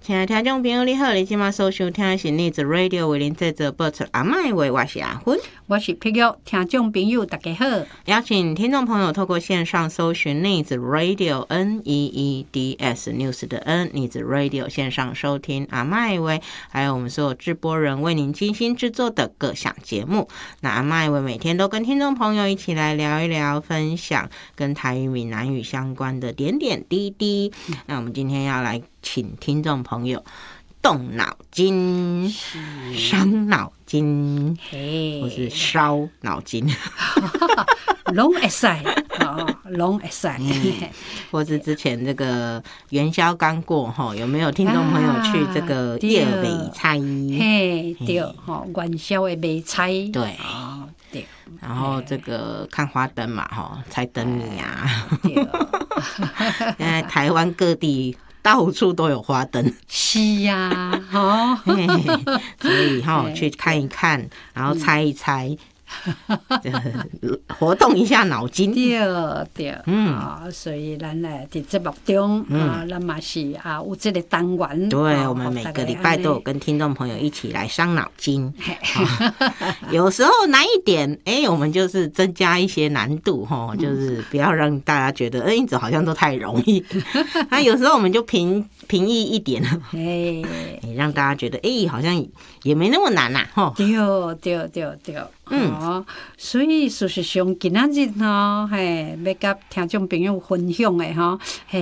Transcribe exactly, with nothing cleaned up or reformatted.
亲爱的听众朋友，你好！你今晚所收听的是逆子 Radio 为您制作播出阿麦话，我是阿芬， 我是碧玉。听众朋友大家好， 邀请听众朋友透过线上搜寻逆子 Radio N E E D S News 的 N 逆子 Radio 线上收听阿麦话，还有我们所有制播人为您精心制作的各项节目。那阿麦话每天都跟听众朋友一起来聊一聊，分享跟台语、闽南语相关的点点滴滴。嗯、那我们今天要来请听众朋友动脑筋、伤脑筋，或是烧脑筋， 拢会使，拢会使。 或是之前这个元宵刚过哈，有没有听众朋友去这个夜尾菜？ 嘿，对，哈，元宵的卖菜， 对， 对。 然后这个看花灯嘛，哈，猜灯谜啊。现在台湾各地到处都有花灯， 是呀、啊，哦， 所以哈去看一看，然后猜一猜，嗯、活动一下脑筋。 对对，嗯、啊，所以咱咧在节目中、嗯、啊，咱嘛是啊有这个单元。 对、啊，我们每个礼拜都有跟听众朋友一起来伤脑筋。啊、有时候难一点，哎、欸，我们就是增加一些难度哈，就是不要让大家觉得，哎、欸，这好像都太容易。那、啊、有时候我们就平平易一点，哎、欸，让大家觉得，哎、欸，好像也没那么难呐、啊， 对对对对。嗯、哦，所以事实上今仔日吼，嘿，要甲听众朋友分享的吼，嘿，